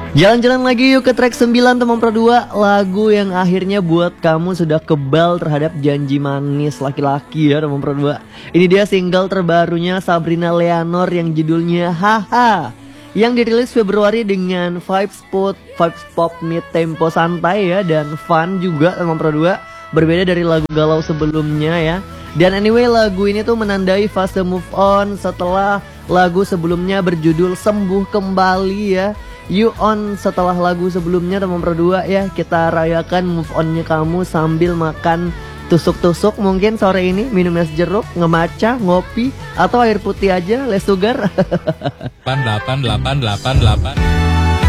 Jalan-jalan lagi yuk ke track 9 teman Pro 2. Lagu yang akhirnya buat kamu sudah kebal terhadap janji manis laki-laki ya teman Pro 2. Ini dia single terbarunya Sabrina Leonor yang judulnya Haha, yang dirilis Februari dengan vibes pop mid tempo santai ya, dan fun juga teman Pro 2. Berbeda dari lagu galau sebelumnya ya. Dan anyway, lagu ini tuh menandai fase move on setelah lagu sebelumnya berjudul Sembuh Kembali ya. You on setelah lagu sebelumnya teman Pro 2 ya. Kita rayakan move onnya kamu sambil makan tusuk-tusuk mungkin sore ini, minum es jeruk, ngemaca, ngopi, atau air putih aja, less sugar. 8888